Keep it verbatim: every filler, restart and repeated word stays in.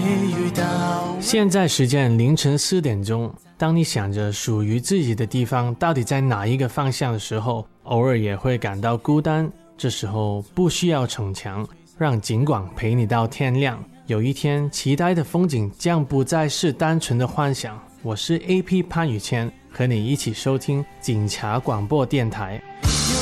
遇到。 现在时间凌晨四点钟，当你想着属于自己的地方到底在哪一个方向的时候，偶尔也会感到孤单。这时候不需要逞强，让警广陪你到天亮。有一天，期待的风景将不再是单纯的幻想。我是 A P 潘宇谦，和你一起收听警察广播电台。